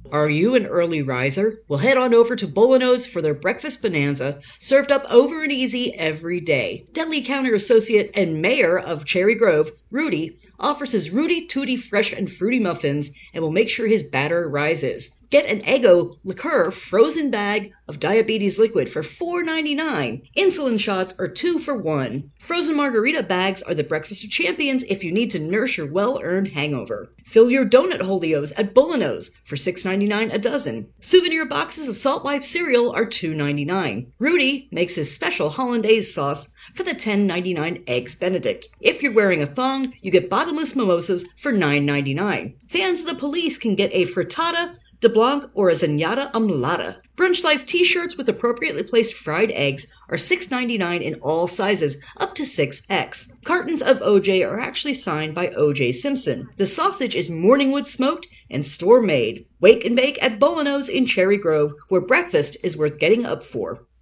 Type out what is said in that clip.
Are you an early riser? Well, head on over to Bolanos for their breakfast bonanza, served up over and easy every day. Deli counter associate and mayor of Cherry Grove, Rudy, offers his Rudy Tooty fresh and fruity muffins and will make sure his batter rises. Get an Eggo liqueur frozen bag of diabetes liquid for $4.99. Insulin shots are 2 for 1. Frozen margarita bags are the breakfast of champions if you need to nurse your well-earned hangover. Fill your donut holios at Bolanos for $6.99 a dozen. Souvenir boxes of Salt Life cereal are $2.99. Rudy makes his special hollandaise sauce for the $10.99 Eggs Benedict. If you're wearing a thong, you get bottomless mimosas for $9.99. Fans of the police can get a frittata de blanc or a zenyatta omeletta. Brunch Life t-shirts with appropriately placed fried eggs are $6.99 in all sizes, up to 6X. Cartons of OJ are actually signed by O.J. Simpson. The sausage is Morningwood smoked and store-made. Wake and bake at Bolanos in Cherry Grove, where breakfast is worth getting up for.